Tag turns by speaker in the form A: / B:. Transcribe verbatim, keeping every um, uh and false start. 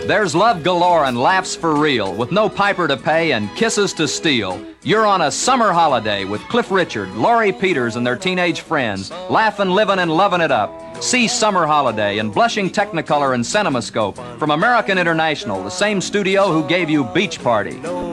A: There's love galore and laughs for real, with no piper to pay and kisses to steal. You're on a summer holiday with Cliff Richard, Laurie Peters, and their teenage friends, laughing, living, and loving it up. See Summer Holiday in blushing Technicolor and CinemaScope from American International, the same studio who gave you Beach Party.